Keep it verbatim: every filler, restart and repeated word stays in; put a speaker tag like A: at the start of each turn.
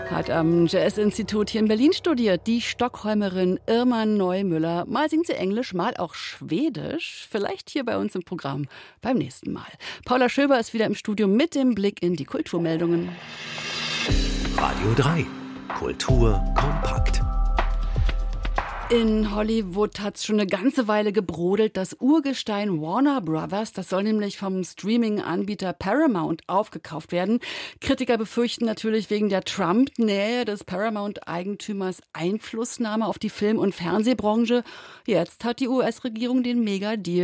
A: Hat am Jazz-Institut hier in Berlin studiert, die Stockholmerin Irma Neumüller. Mal singt sie Englisch, mal auch Schwedisch. Vielleicht hier bei uns im Programm beim nächsten Mal. Paula Schöber ist wieder im Studio mit dem Blick in die Kulturmeldungen.
B: Radio drei. Kultur kompakt.
A: In Hollywood hat es schon eine ganze Weile gebrodelt. Das Urgestein Warner Brothers, das soll nämlich vom Streaming-Anbieter Paramount aufgekauft werden. Kritiker befürchten natürlich wegen der Trump-Nähe des Paramount-Eigentümers Einflussnahme auf die Film- und Fernsehbranche. Jetzt hat die U S-Regierung den Mega-Deal